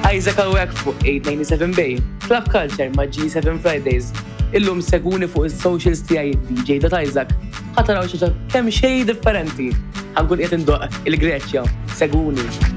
Isaac Awek fuq 897 Bay, Club Culture ma' G7 Fridays. Illum seguni fuq is-socials tiegħi DJ.Isaac. Ħataraw xi kemm xejn differenti. Ħankun qiegħed indoq il-Greċja, seguni.